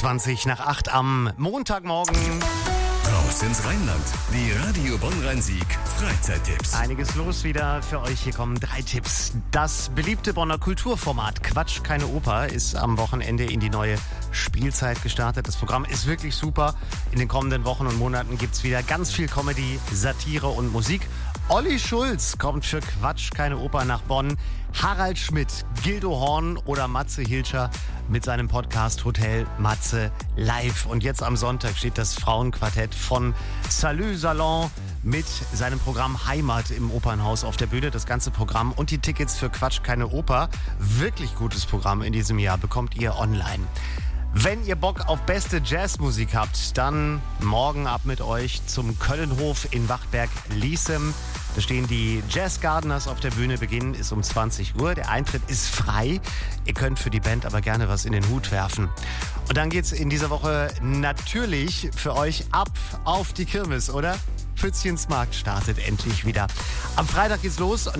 20 nach 8 am Montagmorgen. Raus ins Rheinland. Die Radio Bonn-Rhein-Sieg Freizeittipps. Einiges los wieder für euch. Hier kommen 3 Tipps. Das beliebte Bonner Kulturformat Quatsch, keine Oper ist am Wochenende in die neue Spielzeit gestartet. Das Programm ist wirklich super. In den kommenden Wochen und Monaten gibt es wieder ganz viel Comedy, Satire und Musik. Olli Schulz kommt für Quatsch, keine Oper nach Bonn. Harald Schmidt, Gildo Horn oder Matze Hilscher mit seinem Podcast Hotel Matze Live. Und jetzt am Sonntag steht das Frauenquartett von Salü Salon mit seinem Programm Heimat im Opernhaus auf der Bühne. Das ganze Programm und die Tickets für Quatsch, keine Oper. Wirklich gutes Programm in diesem Jahr bekommt ihr online. Wenn ihr Bock auf beste Jazzmusik habt, dann morgen ab mit euch zum Köllenhof in Wachtberg-Liesem. Da stehen die Jazz Gardeners auf der Bühne. Beginn ist um 20 Uhr. Der Eintritt ist frei. Ihr könnt für die Band aber gerne was in den Hut werfen. Und dann geht's in dieser Woche natürlich für euch ab auf die Kirmes, oder? Pfützchens Markt startet endlich wieder. Am Freitag geht's los.